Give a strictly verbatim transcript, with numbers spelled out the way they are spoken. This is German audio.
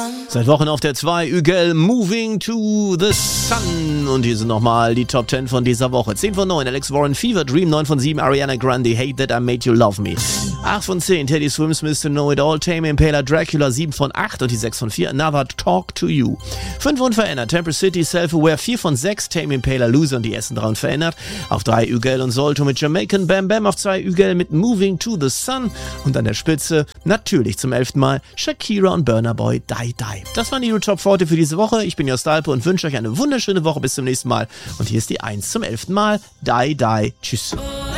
Seit Wochen auf der zwei, Ügel, Moving to the Sun. Und hier sind nochmal die Top zehn von dieser Woche. zehn von neun, Alex Warren, Fever Dream. neun von sieben, Ariana Grande, Hate That I Made You Love Me. acht von zehn, Teddy Swims, Mister Know It All, Tame Impala, Dracula. sieben von acht und die sechs von vier, Another Talk to You. fünf unverändert, Temper City, Self-Aware. vier von sechs, Tame Impala, Loser und die ersten drei unverändert. Auf drei, Ügel und Solto mit Jamaican Bam Bam. Auf zwei, Ügel mit Moving to the Sun. Und an der Spitze, natürlich zum elften Mal, Shakira und Burna Boy, Die Die. Das waren die New Top vierzig für diese Woche. Ich bin Jost Alpe und wünsche euch eine wunderschöne Woche. Bis zum nächsten Mal. Und hier ist die eins zum elften Mal, Die Die. Tschüss.